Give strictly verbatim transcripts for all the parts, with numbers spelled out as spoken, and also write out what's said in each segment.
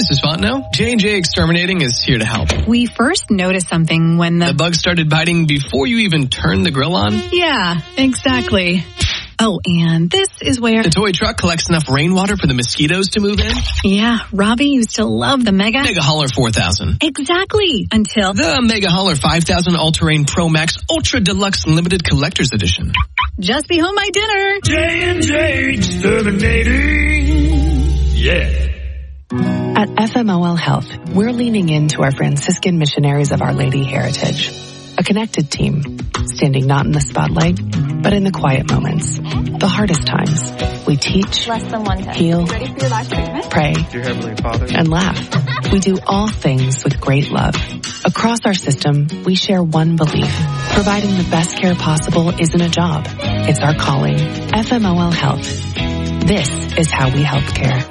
this is Fontenot. J and J Exterminating is here to help. We first noticed something when the... The bug started biting before you even turned the grill on? Yeah, exactly. Oh, and this is where... The toy truck collects enough rainwater for the mosquitoes to move in? Yeah, Robbie used to love the Mega... Mega Hauler four thousand. Exactly, until... The Mega Hauler five thousand All-Terrain Pro Max Ultra Deluxe Limited Collector's Edition. Just be home my dinner. J and J Exterminating. Yeah. At F M O L Health, we're leaning into our Franciscan missionaries of Our Lady heritage. A connected team, standing not in the spotlight, but in the quiet moments, the hardest times. We teach, Less than one time. heal, Ready for your life treatment? pray, Dear Heavenly Father, and laugh. We do all things with great love. Across our system, we share one belief. Providing the best care possible isn't a job. It's our calling. F M O L Health. This is how we help care.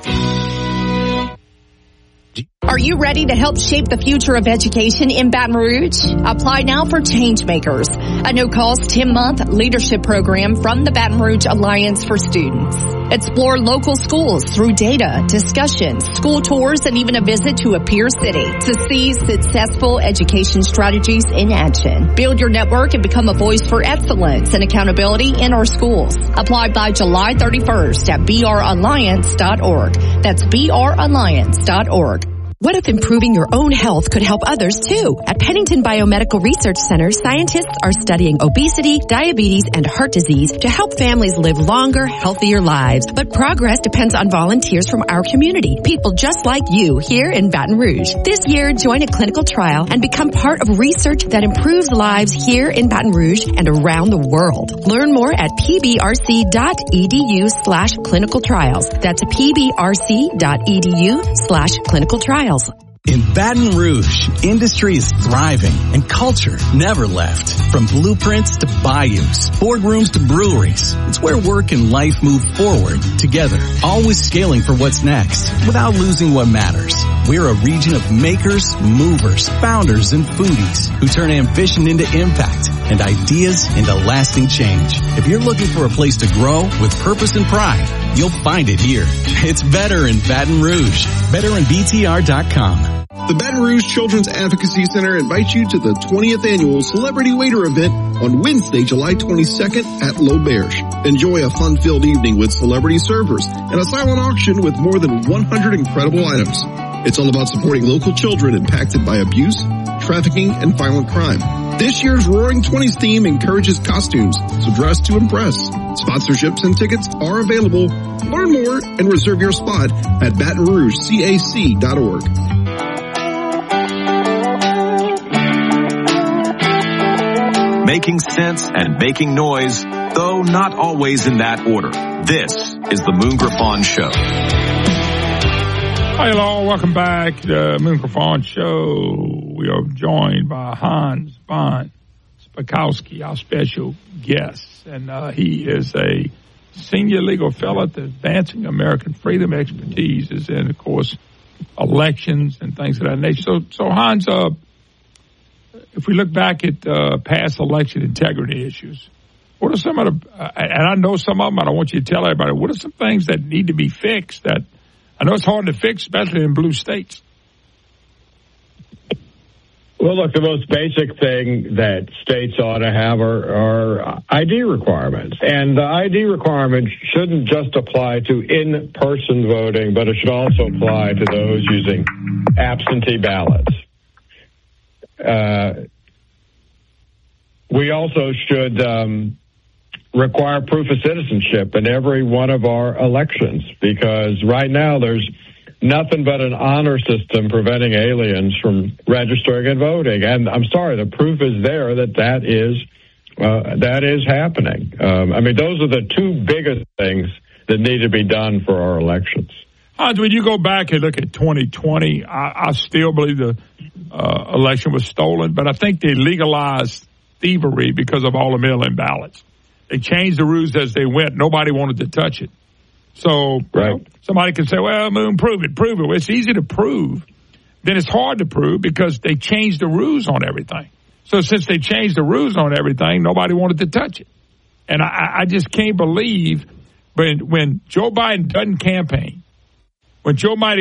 Are you ready to help shape the future of education in Baton Rouge? Apply now for Changemakers, a no-cost ten-month leadership program from the Baton Rouge Alliance for Students. Explore local schools through data, discussions, school tours, and even a visit to a peer city to see successful education strategies in action. Build your network and become a voice for excellence and accountability in our schools. Apply by July thirty-first at b r alliance dot org. That's b r alliance dot org. What if improving your own health could help others too? At Pennington Biomedical Research Center, scientists are studying obesity, diabetes, and heart disease to help families live longer, healthier lives. But progress depends on volunteers from our community, people just like you here in Baton Rouge. This year, join a clinical trial and become part of research that improves lives here in Baton Rouge and around the world. Learn more at pbrc.edu slash clinical trials. That's pbrc.edu slash clinical trials. In Baton Rouge, industry is thriving and culture never left. From blueprints to bayous, boardrooms to breweries, it's where work and life move forward together, always scaling for what's next without losing what matters. We're a region of makers, movers, founders, and foodies who turn ambition into impact and ideas into lasting change. If you're looking for a place to grow with purpose and pride, you'll find it here. It's better in Baton Rouge. better in b t r dot com. The Baton Rouge Children's Advocacy Center invites you to the twentieth Annual Celebrity Waiter event on Wednesday, July twenty-second at L'Auberge. Enjoy a fun-filled evening with celebrity servers and a silent auction with more than one hundred incredible items. It's all about supporting local children impacted by abuse, trafficking, and violent crime. This year's Roaring Twenties theme encourages costumes, so dress to impress. Sponsorships and tickets are available. Learn more and reserve your spot at baton rouge cac dot org. Making sense and making noise, though not always in that order. This is the Moon Griffon Show. Hi, hello. Welcome back to the Moon Griffon Show. We are joined by Hans von Spakovsky, our special guest. And uh, he is a senior legal fellow at the Advancing American Freedom. Expertise is in, of course, elections and things of that nature. So, so Hans, uh, if we look back at uh, past election integrity issues, what are some of the, uh, and I know some of them, I don't want you to tell everybody, what are some things that need to be fixed that, I know it's hard to fix, especially in blue states? Well, look, the most basic thing that states ought to have are, are I D requirements. And the I D requirements shouldn't just apply to in-person voting, but it should also apply to those using absentee ballots. Uh, we also should um, require proof of citizenship in every one of our elections, because right now there's nothing but an honor system preventing aliens from registering and voting. And I'm sorry, the proof is there that that is uh, that is happening. Um, I mean, those are the two biggest things that need to be done for our elections. Hans, when you go back and look at twenty twenty, I, I still believe the uh, election was stolen, but I think they legalized thievery because of all the mail-in ballots. They changed the rules as they went. Nobody wanted to touch it. So right. you know, somebody can say, well, Moon, prove it, prove it. Well, it's easy to prove. Then it's hard to prove because they changed the rules on everything. So since they changed the rules on everything, nobody wanted to touch it. And I, I just can't believe when, when Joe Biden doesn't campaign, when Joe Biden